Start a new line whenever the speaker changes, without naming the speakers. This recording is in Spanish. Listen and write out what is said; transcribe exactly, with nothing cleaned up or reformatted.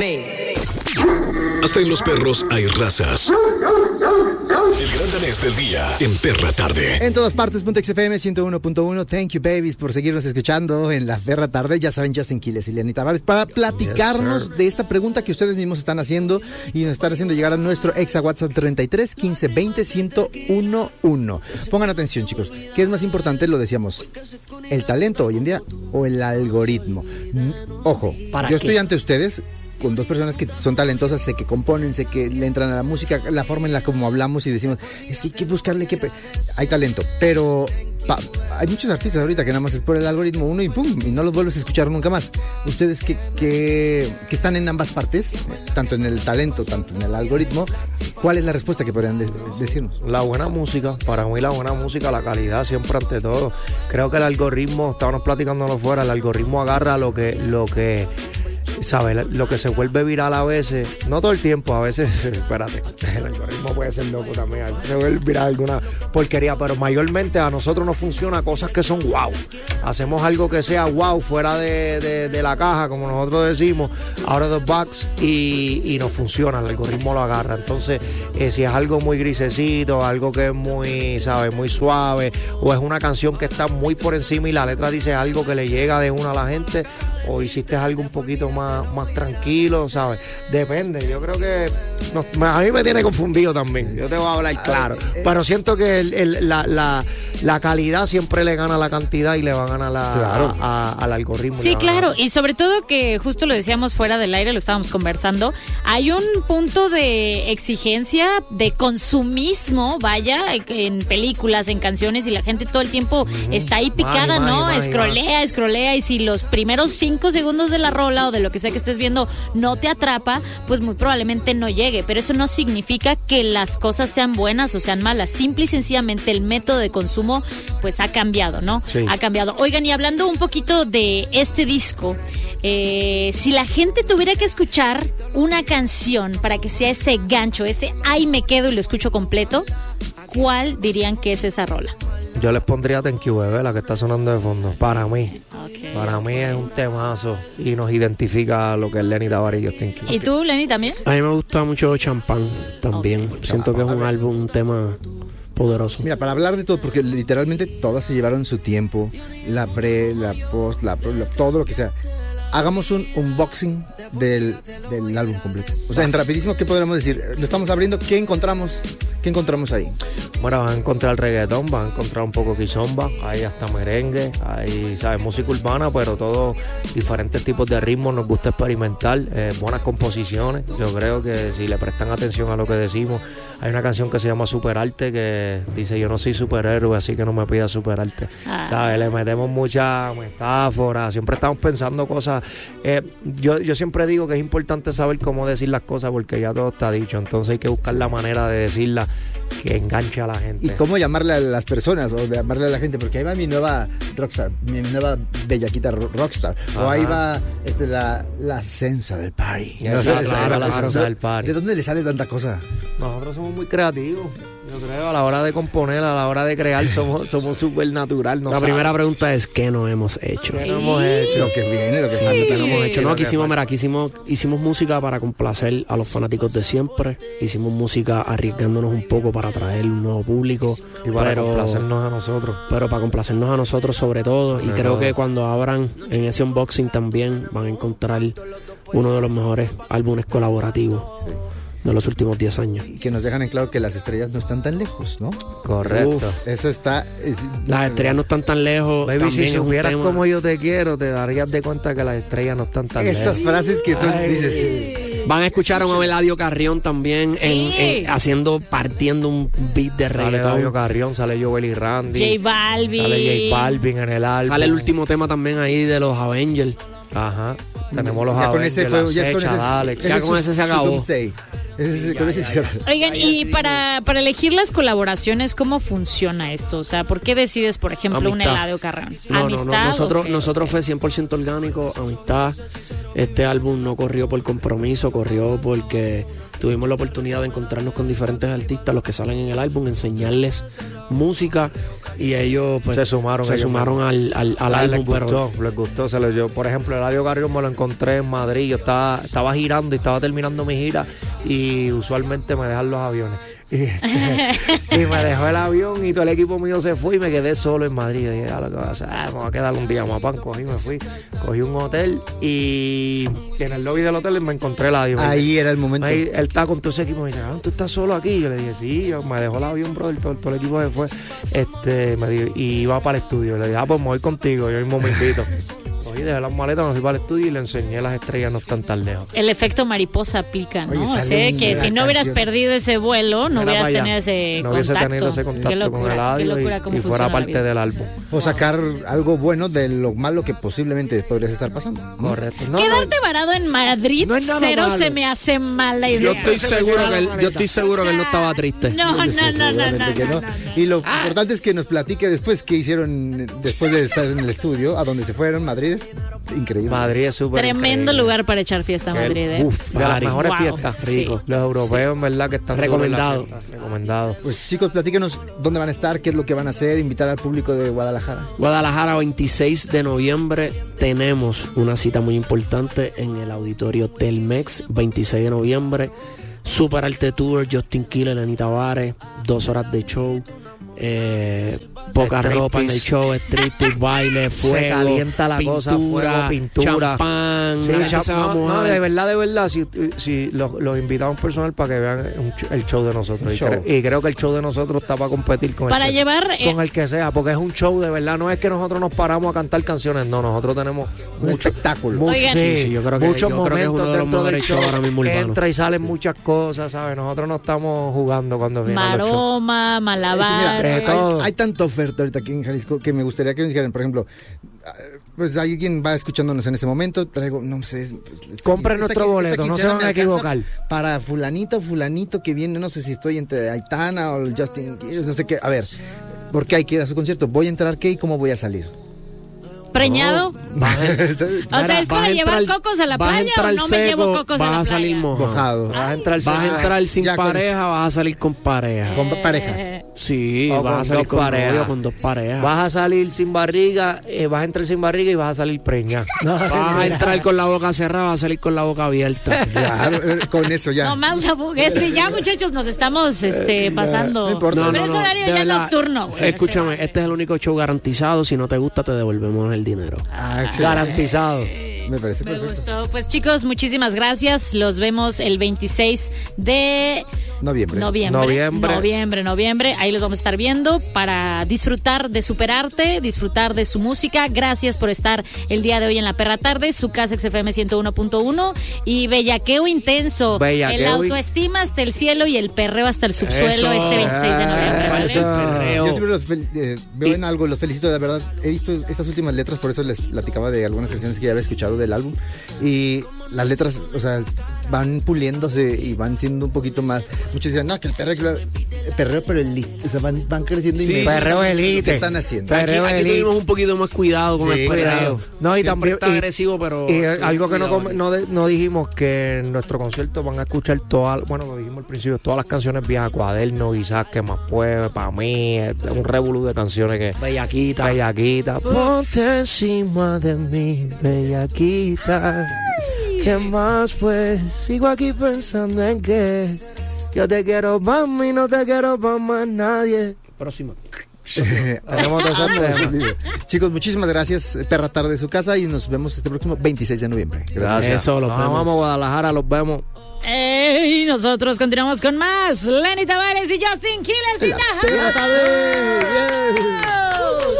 B.
Hasta en los perros hay razas. El gran danés del día en Perra Tarde.
En todas partes, Puntex F M ciento uno punto uno. Thank you, babies, por seguirnos escuchando en la Perra Tarde. Ya saben, Justin Quiles y Lenny Tavares para platicarnos yes, de esta pregunta que ustedes mismos están haciendo y nos están haciendo llegar a nuestro exa WhatsApp treinta y tres quince veinte ciento uno. Pongan atención, chicos. ¿Qué es más importante? Lo decíamos, ¿el talento hoy en día o el algoritmo? Ojo, yo qué? estoy ante ustedes con dos personas que son talentosas, sé que componen, sé que le entran a la música, la forma en la como hablamos y decimos, es que hay que buscarle que... Pe-". Hay talento, pero pa- hay muchos artistas ahorita que nada más es por el algoritmo uno y pum, y no los vuelves a escuchar nunca más. Ustedes que, que, que están en ambas partes, tanto en el talento, tanto en el algoritmo, ¿cuál es la respuesta que podrían de- decirnos?
La buena música, para mí la buena música, la calidad siempre ante todo. Creo que el algoritmo, estábamos platicándolo fuera, el algoritmo agarra lo que... Lo que ¿sabes? Lo que se vuelve viral a veces, no todo el tiempo, a veces, espérate, el algoritmo puede ser loco también, se vuelve viral alguna porquería, pero mayormente a nosotros nos funciona cosas que son wow. Hacemos algo que sea wow, fuera de, de, de la caja, como nosotros decimos, out of the box, y, y nos funciona, el algoritmo lo agarra. Entonces, eh, si es algo muy grisecito, algo que es muy, ¿sabes? Muy suave, o es una canción que está muy por encima y la letra dice algo que le llega de una a la gente, o hiciste algo un poquito más, más tranquilo, ¿sabes? Depende, yo creo que no, a mí me tiene confundido también, yo te voy a hablar claro, pero siento que el, el, la, la, la calidad siempre le gana la cantidad y le va a ganar la, claro. a, a, al algoritmo.
Sí, claro, y sobre todo que justo lo decíamos fuera del aire, lo estábamos conversando, hay un punto de exigencia, de consumismo, vaya, en películas, en canciones, y la gente todo el tiempo mm-hmm. está ahí picada, mani, ¿no? Mani, escrolea, mani. escrolea, y si los primeros cinco segundos de la rola o de lo que sea que estés viendo no te atrapa, pues muy probablemente no llegue, pero eso no significa que las cosas sean buenas o sean malas, simple y sencillamente el método de consumo pues ha cambiado, ¿no? Sí. Ha cambiado. Oigan, y hablando un poquito de este disco, eh, si la gente tuviera que escuchar una canción para que sea ese gancho, ese ay me quedo y lo escucho completo, ¿cuál dirían que es esa rola?
Yo les pondría Thank You, bebé, la que está sonando de fondo. Para mí. Okay. Para mí es un temazo y nos identifica lo que es Lenny Tavares y Justin Quiles.
¿Y tú, Lenny, también?
A mí me gusta mucho Champán también. Okay. Siento que es un álbum, un tema poderoso.
Mira, para hablar de todo, porque literalmente todas se llevaron su tiempo. La pre, la post, la, la todo lo que sea. Hagamos un unboxing del, del álbum completo. O sea, en rapidísimo, ¿qué podríamos decir? Lo estamos abriendo, ¿qué encontramos? ¿Qué encontramos ahí?
Bueno, vas a encontrar reggaetón, vas a encontrar un poco quizomba, hay hasta merengue, hay, ¿sabes? Música urbana, pero todos diferentes tipos de ritmos, nos gusta experimentar, eh, buenas composiciones. Yo creo que si le prestan atención a lo que decimos, hay una canción que se llama Superarte que dice yo no soy superhéroe, así que no me pidas superarte. Ah. ¿Sabes? Le metemos mucha metáfora, siempre estamos pensando cosas. Eh, yo, yo siempre digo que es importante saber cómo decir las cosas porque ya todo está dicho, entonces hay que buscar la manera de decirlas que enganche a la gente.
¿Y cómo llamarle a las personas o de llamarle a la gente? Porque ahí va mi nueva rockstar, mi nueva bellaquita rockstar. Ajá. O ahí va este, la, la sensa del party.
No sé, claro, la sensa del party.
¿De dónde le sale tanta cosa?
Nosotros somos muy creativos. Yo creo, a la hora de componer, a la hora de crear, somos somos súper natural.
No la sabe. Primera pregunta es, ¿qué no hemos hecho?
¿Qué no hemos hecho?
Lo que viene, lo que
sí.
falta.
No hemos hecho. No, aquí hicimos, mira, aquí hicimos, hicimos música para complacer a los fanáticos de siempre. Hicimos música arriesgándonos un poco para atraer un nuevo público.
Y para
pero,
complacernos a nosotros.
Pero para complacernos a nosotros sobre todo. Pero y creo no. que cuando abran en ese unboxing también van a encontrar uno de los mejores álbumes colaborativos. Sí. De los últimos diez años.
Y que nos dejan en claro que las estrellas no están tan lejos, ¿no?
Correcto.
Uf, eso está... Es,
las estrellas no están tan lejos.
Baby, si supieras como yo te quiero, te darías de cuenta que las estrellas no están tan
Esas
lejos.
Esas frases que tú dices...
Sí. Van a escuchar a un Eladio Carrión también sí. en, en, haciendo, partiendo un beat de reggaetón.
Sale Eladio Carrión, sale Joel y Randy.
J Balvin.
Sale J Balvin en el álbum.
Sale el último tema también ahí de los Avengers.
Ajá. Tenemos los
ya
Avengers,
con ese fue, ya,
Secha,
con ese,
Alex.
ya con ese se acabó.
Ese, ese, con ese se
Oigan, y para, para elegir las colaboraciones, ¿cómo funciona esto? O sea, ¿por qué decides, por ejemplo, amistad. Un Eladio Carrión?
No,
¿Amistad?
No, no. Nosotros,
okay,
nosotros
okay.
fue cien por ciento orgánico, amistad. Este álbum no corrió por compromiso, corrió porque tuvimos la oportunidad de encontrarnos con diferentes artistas, los que salen en el álbum, enseñarles música y ellos pues
se sumaron,
se sumaron al, al, al
ah,
álbum.
Les gustó, pero... les gustó. Se les, yo, por ejemplo, Eladio Carrión me lo encontré en Madrid. Yo estaba, estaba girando y estaba terminando mi gira y usualmente me dejan los aviones. Y, y me dejó el avión y todo el equipo mío se fue y me quedé solo en Madrid. Y dije, ah, lo que voy a hacer, ah, me voy a quedar un día más, pan. Cogí, me fui, cogí un hotel y en el lobby del hotel me encontré el avión.
Ahí era el momento.
Ahí, él estaba con todo ese equipo. Me dice, ah, ¿tú estás solo aquí? Yo le dije, sí, yo, me dejó el avión, brother, todo, todo el equipo se fue. Este, me dijo, y iba para el estudio. Le dije, ah, pues me voy contigo, yo mismo me invito. Cogí, dejé las maletas, me fui para el estudio y le enseñé las estrellas no están tan lejos.
El efecto mariposa aplica, ¿no?
Oye,
O sea, que si no hubieras
canción.
perdido ese vuelo, no
Era
hubieras
para allá.
tenido ese
no
contacto.
hubiese tenido ese contacto
Qué locura,
con el audio
qué locura
y,
cómo
y
funciona
fuera
la
parte
vida.
del álbum.
O sacar algo bueno de lo malo que posiblemente podrías estar pasando. ¿no?
Correcto. No,
Quedarte
no,
varado en Madrid,
No es nada
cero
malo.
se me hace mala idea.
Yo estoy seguro que él, yo estoy seguro
O
que él no
sea,
estaba triste.
No, no, no, no, no,
Seguramente
no,
que
no,
no.
no, no.
Y lo importante es que nos platique después qué hicieron después de estar en el estudio, a donde se fueron, Madrid. Es increíble.
Madrid es súper
Tremendo
increíble.
lugar para echar fiesta,
El-
Madrid. ¿eh?
Uf, de las
Party.
mejores
Wow,
fiestas.
sí.
Rico. Los europeos, en verdad, que están
Recomendado.
duros en la fiesta. Recomendado.
Pues chicos, platíquenos dónde van a estar, qué es lo que van a hacer, invitar al público de Guadalajara.
Guadalajara, veintiséis de noviembre, tenemos una cita muy importante en el auditorio Telmex, veintiséis de noviembre. Super Arte Tour, Justin Quiles, Lenny Tavares, dos horas de show. Eh, poca
Striptease.
ropa en el show, striptease, baile, fuego,
Se calienta la cosa, fuego, pintura.
champán,
Sí,
la gente
cha-
se va a
no, no,
mojar.
de verdad, de verdad, si, si los, los invitamos personal para que vean un ch- el show de nosotros. Y,
Show.
cre- y creo que el show de nosotros está para competir con,
Para
el, que,
llevar, eh,
con el que sea, porque es un show de verdad. No es que nosotros nos paramos a cantar canciones, no, nosotros tenemos
Un
mucho,
espectáculo.
mucho-
Oigan.
sí,
Sí, sí, yo creo que-
muchos
yo creo que es
momentos
uno de los
dentro del
mejores
show.
shows ahora mismo urbanos.
Entra y salen muchas cosas, ¿sabes? Nosotros no estamos jugando cuando vienen los shows.
maroma, malabares.
de todo.
Hay, hay tanta oferta ahorita aquí en Jalisco que me gustaría que nos dijeran, por ejemplo, ah, pues alguien va escuchándonos en ese momento, traigo, no sé, esta-
Compren
esta
nuestro
qui-
boleto,
esta
no se
quincena
van a
me alcanza
equivocar.
Para fulanito, fulanito que viene, no sé si estoy entre Aitana o el Justin, no sé qué, a ver, ¿por qué hay que ir a su concierto? ¿Voy a entrar qué y cómo voy a salir?
Preñado. O sea, ¿es para llevar cocos a la
vas a
playa o
entrar
no me
seco,
llevo cocos a
vas
la
a salir
playa?
mojado.
Mojado.
Vas a entrar,
Vas a entrar sin
Ya con-
pareja, vas a salir con pareja.
Con parejas.
Eh,
Sí,
O
vas
con
a salir
dos
con
parejas.
novio, con dos parejas.
Vas a salir sin barriga, eh, vas a entrar sin barriga y vas a salir preñada.
Vas a entrar con la boca cerrada, vas a salir con la boca abierta.
Claro, eh, con eso ya.
No más la bu- este, ya muchachos nos estamos este pasando.
no importa.
Pero es horario
de
ya
verdad,
nocturno, güey.
Escúchame,
O sea,
este es el único show garantizado. Si no te gusta, te devolvemos el dinero.
Ah, excelente.
Garantizado.
Me parece
me
perfecto.
gustó. Pues chicos, muchísimas gracias. Los vemos el veintiséis de
Noviembre.
noviembre.
Noviembre.
Noviembre, noviembre. Ahí los vamos a estar viendo para disfrutar de Superarte, disfrutar de su música. Gracias por estar el día de hoy en La Perra Tarde, su casa X F M ciento uno punto uno y bellaqueo intenso.
Bellaqueo
el
y-
autoestima hasta el cielo y el perreo hasta el subsuelo
Eso.
este veintiséis de noviembre.
Falta
¿vale?
el perreo.
Yo siempre los fel- eh, veo en algo, los felicito, de verdad. He visto estas últimas letras, por eso les platicaba de algunas canciones que ya había escuchado del álbum. Y las letras, o sea, van puliéndose y van siendo un poquito más. Muchos dicen, no, que el perreo, que el perreo, pero el, o sea, van, van creciendo y
Sí,
me-
perreo
¿Qué
elite.
están haciendo?
Aquí,
Perreo
aquí
elite.
tuvimos un poquito más cuidado con
Sí,
el perreo.
cuidado.
No, y
Siempre
también
está
y-
agresivo, pero
Y eh, algo que no,
cuidado.
com- no, de- no dijimos que en nuestro concierto van a escuchar todas, bueno, lo dijimos al principio, todas las canciones viejas, Cuaderno, quizás que más puede, para mí, es un revolú de canciones que
Bellaquita.
bellaquita. Ponte encima de mí, bellaquita. ¿Qué más pues? Sigo aquí pensando en que yo te quiero para mí, no te quiero para más nadie.
Próxima.
Tenemos dos temas.
Chicos, muchísimas gracias. Perra Tarde de su casa y nos vemos este próximo veintiséis de noviembre.
Gracias.
Eso, los
Nos
vemos.
vamos a Guadalajara, los vemos.
Y nosotros continuamos con más. Lenny Tavares y Justin Quiles in the house.
Perra Tarde. Yeah.